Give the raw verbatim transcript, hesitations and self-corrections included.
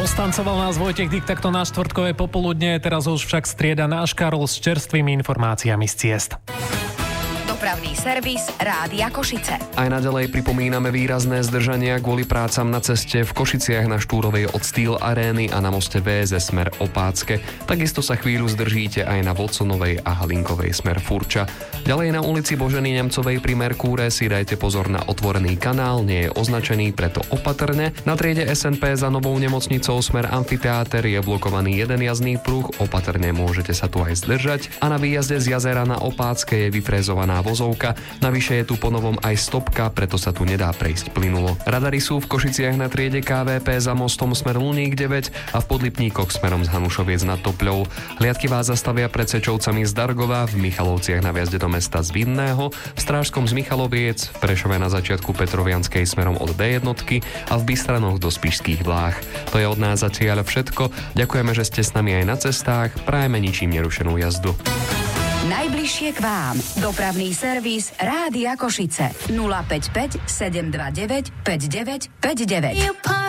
Roztancoval nás Vojtech Dyk takto na štvrtkové popoludne, teraz už však strieda náš Karol s čerstvými informáciami z ciest. Dopravný servis Rádia Košice. Aj naďalej pripomíname výrazné zdržania kvôli prácam na ceste v Košiciach na Štúrovej od Steel Arény a na moste vé es es smer Opácke. Takisto sa chvíľu zdržíte aj na Watsonovej a Halinkovej smer Furča. Ďalej na ulici Boženy Nemcovej pri Merkúre si dajte pozor na otvorený kanál, nie je označený, preto opatrne. Na triede es en pé za novou nemocnicou smer Amfiteáter je blokovaný jeden jazdný pruh, opatrne môžete sa tu aj zdržať. A na výjazde z jazera na Opácke je vyfrézovaná vozovka, navyše je tu ponovom aj stopka, preto sa tu nedá prejsť plynulo. Radary sú v Košiciach na triede ká vé pé za mostom smer Luník deväť a v Podlipníkoch smerom z Hanušoviec nad Topľou. Hliadky vás zastavia pred Sečovcami z Dargova, v Michalovciach na vjazde do mesta z Vinného, v Strážskom z Michaloviec, v Prešove na začiatku Petrovianskej smerom od bé jednotky a v Bystranoch do Spišských Vláh. To je od nás zatiaľ všetko. Ďakujeme, že ste s nami aj na cestách. Prajeme ničím nerušenú jazdu. Najbližšie k vám. Dopravný servis Rádia Košice. nula päť päť sedem dva deväť päť deväť päť deväť.